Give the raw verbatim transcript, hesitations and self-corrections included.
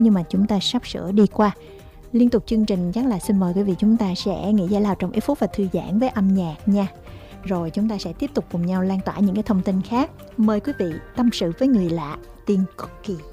nhưng mà chúng ta sắp sửa đi qua. Liên tục chương trình chắc là xin mời quý vị chúng ta sẽ nghỉ giải lao trong ít phút và thư giãn với âm nhạc nha. Rồi chúng ta sẽ tiếp tục cùng nhau lan tỏa những cái thông tin khác. Mời quý vị tâm sự với người lạ, Tiên Cookie.